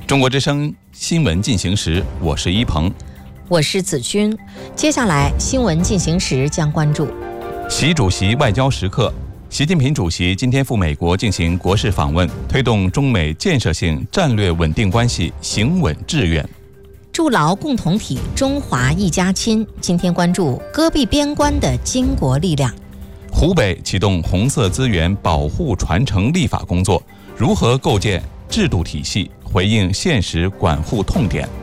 中国之声新闻进行时，我是一鹏， 我是子君。接下来新闻进行时将关注： 习主席外交时刻。习近平主席今天赴美国进行国事访问，推动中美建设性战略稳定关系行稳致远。 筑牢共同体，中华一家亲。今天关注戈壁边关的巾帼力量。 湖北启动红色资源保护传承立法工作，如何构建制度体系，回应现实管护痛点。